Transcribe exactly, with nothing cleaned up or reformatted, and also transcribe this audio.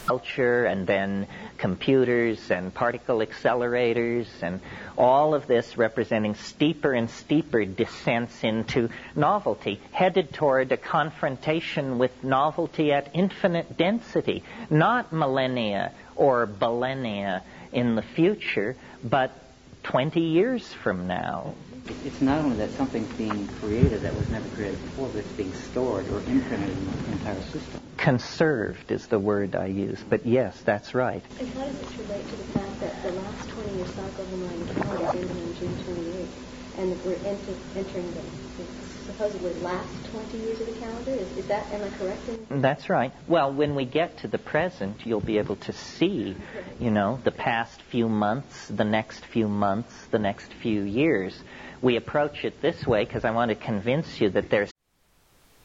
culture and then computers and particle accelerators and all of this representing steeper and steeper descents into novelty, headed toward a confrontation with novelty at infinite density, not millennia or billennia in the future, but twenty years from now. It's not only that something's being created that was never created before, but it's being stored or imprinted in the entire system. Conserved is the word I use, but yes, that's right. And how does this relate to the fact that the last twenty-year cycle of the Mayan calendar is ending on June twenty-eighth, and we're enter- entering the, the supposedly last twenty years of the calendar? Is, is that, am I correct in? That's right. Well, when we get to the present, you'll be able to see, you know, the past few months, the next few months, the next few years. We approach it this way because I want to convince you that there's